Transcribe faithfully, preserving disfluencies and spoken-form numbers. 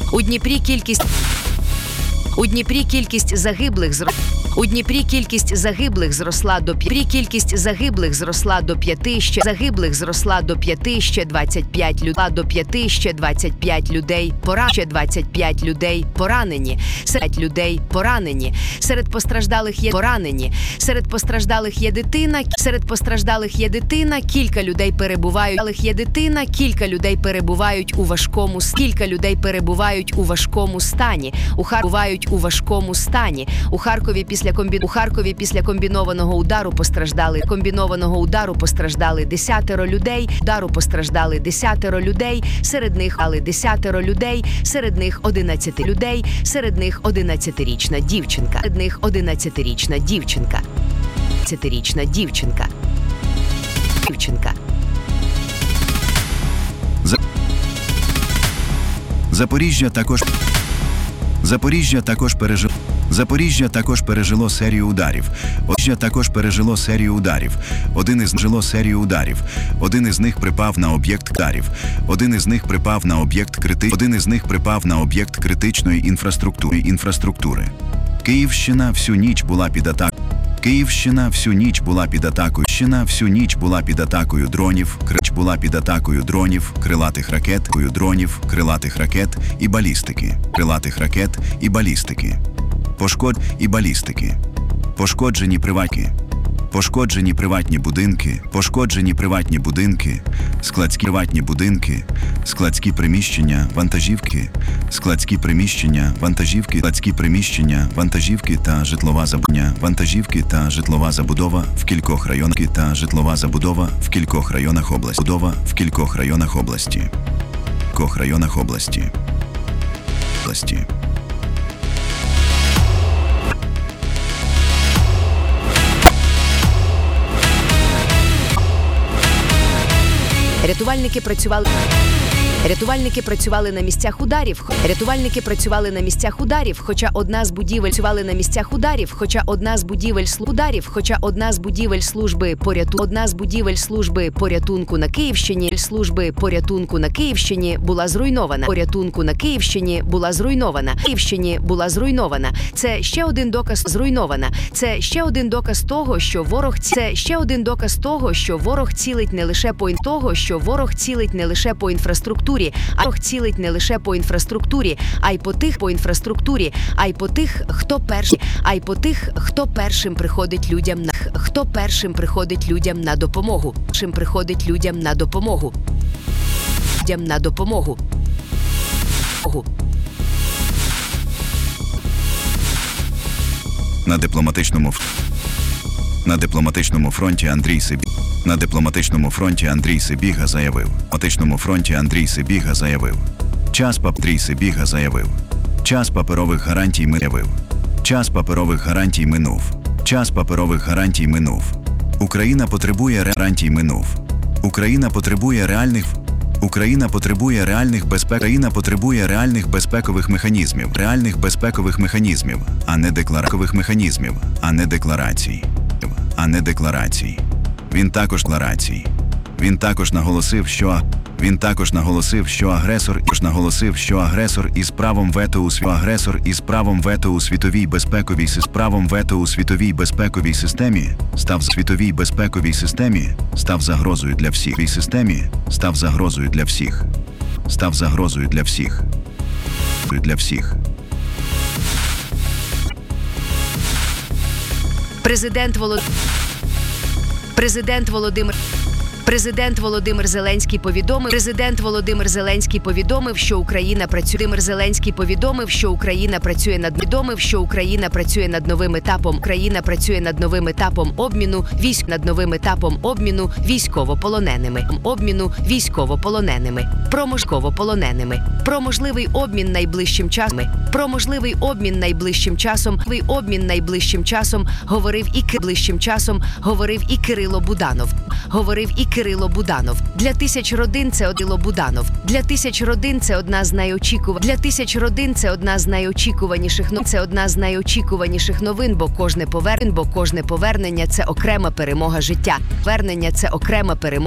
У Дніпрі кількість У Дніпрі кількість загиблих зросла. У Дніпрі кількість загиблих зросла до п'яти. Кількість загиблих зросла до п'яти. Ще загиблих зросла до п'яти. Ще двадцять п'ять людей. До п'яти. Ще двадцять п'ять людей. Пора. Ще двадцять п'ять людей поранені. Серед людей поранені. Серед постраждалих є поранені. Серед постраждалих є дитина. Серед постраждалих є дитина. Кілька людей перебувають. Є дитина. Кілька людей перебувають у важкому. Кілька людей перебувають у важкому стані. У Харкові у важкому стані. У Харкові після комбі... у Харкові після комбінованого удару постраждали комбінованого удару постраждали десятеро людей. Удару постраждали десятеро людей. Серед них але десятеро людей. Серед них одинадцять людей. Серед них одинадцятирічна дівчинка. Серед них одинадцятирічна дівчинка. Одинадцятирічна дівчинка. Дівчинка. Запоріжжя також Запоріжжя також пережило Запоріжжя також пережило серію ударів. Запоріжжя також пережило серію ударів. Один із жило серію ударів. Один із них припав на об'єкт ударів. Один із них припав на об'єкт крити. Один із них припав на об'єкт критичної інфраструктури. Інфраструктури. Київщина всю ніч була під атакою. Київщина всю ніч була під атакою. Київщина всю ніч була під атакою дронів. Крич була під атакою дронів, крилатих ракет, дронів, крилатих ракет і балістики. Крилатих ракет і балістики. Пошкод і балістики. Пошкоджені приватні. Пошкоджені приватні будинки, пошкоджені приватні будинки, складські приватні будинки, складські приміщення, вантажівки, складські приміщення, вантажівки, складські приміщення, вантажівки та житлова забудова, вантажівки та житлова забудова в кількох районах та житлова забудова в кількох районах області, будова в кількох районах області, в кількох районах області, області. Рятувальники працювали Рятувальники працювали на місцях ударів. Рятувальники працювали на місцях ударів, хоча одна з будівель працювали на місцях ударів, хоча одна з будівель ударів, хоча одна з будівель служби порятунку, одна з будівель служби порятунку на Київщині, служби порятунку на Київщині була зруйнована. Порятунку на Київщині була зруйнована. Київщині була зруйнована. Це ще один доказ зруйнована. Це ще один доказ того, що ворог це ще один доказ того, що ворог цілить не лише по того, що ворог цілить не лише по інфраструктурі. А ворог цілить не лише по інфраструктурі, а й по тих по інфраструктурі, а й по тих, хто перший, а й по тих, хто першим приходить людям на хто першим приходить людям на допомогу. Першим приходить людям на допомогу. Людям на допомогу. На дипломатичному На дипломатичному фронті Андрій Сибіга На дипломатичному фронті Андрій Сибіга заявив. На дипломатичному фронті Андрій Сибіга заявив. Час пап Андрій Сибіга заявив. Час паперових гарантій минув. Час паперових гарантій минув. Час паперових гарантій минув. Україна потребує гарантій минув. Україна потребує реальних Україна потребує реальних безпек. Україна потребує реальних безпекових механізмів, реальних безпекових механізмів, а не декларативних механізмів, а не декларацій. А не декларацій. Він також декларацій. Він також наголосив, що він також наголосив, що агресор і наголосив, що агресор із правом вето у світ агресор із правом вето у світовій безпековій з правом вето у світовій безпековій системі став світовій безпековій системі став загрозою для всіх. В системі став загрозою для всіх. Став загрозою для всіх. Для всіх. Президент Володимир Президент Володимир Президент Володимир Зеленський повідомив, Президент Володимир Зеленський повідомив, що Україна працює. Володимир Зеленський повідомив, що Україна працює над повідомив, що Україна працює над новим етапом. Україна працює над новим етапом обміну військ над новим етапом обміну військовополоненими. Обміну військовополоненими. Про військовополоненими. Про можливий обмін найближчим часом. Про можливий обмін найближчим часом. Обмін найближчим часом говорив і найближчим часом говорив і Кирило Буданов. Говорив і Кирило Буданов. Для тисяч родин це Кирило Буданов. Для тисяч родин це одна з найочікуван... Для тисяч родин це одна з найочікуваніших новин. Це одна з найочікуваніших новин, бо кожне повернення, бо кожне повернення це окрема перемога життя. Повернення це окрема перемога.